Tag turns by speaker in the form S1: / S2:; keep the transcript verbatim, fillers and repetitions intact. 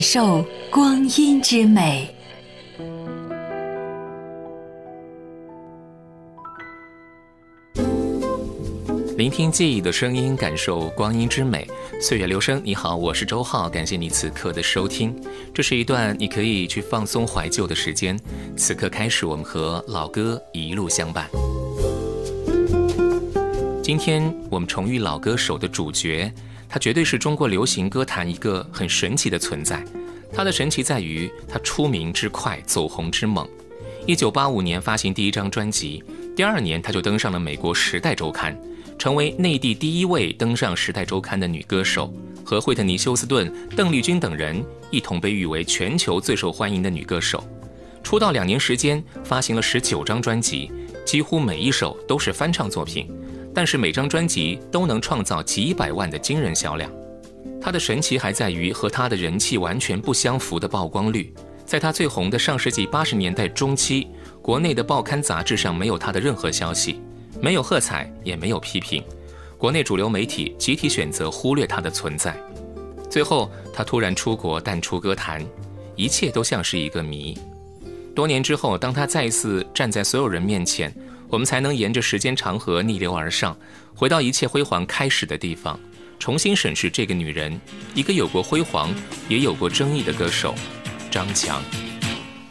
S1: 受光阴之美。
S2: 聆听记忆的声音，感受光阴之美。岁月流声，你好，我是周浩，感谢你此刻的收听。这是一段你可以去放松怀旧的时间。此刻开始，我们和老歌一路相伴。今天我们重遇老歌手的主角，他绝对是中国流行歌坛一个很神奇的存在。他的神奇在于他出名之快，走红之猛。一九八五年发行第一张专辑，第二年他就登上了美国《时代周刊》，成为内地第一位登上《时代周刊》的女歌手，和惠特尼·休斯顿、邓丽君等人一同被誉为全球最受欢迎的女歌手。出道两年时间，发行了十九张专辑，几乎每一首都是翻唱作品，但是每张专辑都能创造几百万的惊人销量。她的神奇还在于和她的人气完全不相符的曝光率。在她最红的上世纪八十年代中期，国内的报刊杂志上没有她的任何消息，没有喝彩，也没有批评，国内主流媒体集体选择忽略她的存在。最后她突然出国淡出歌坛，一切都像是一个谜。多年之后，当她再一次站在所有人面前，我们才能沿着时间长河逆流而上，回到一切辉煌开始的地方，重新审视这个女人，一个有过辉煌也有过争议的歌手张强。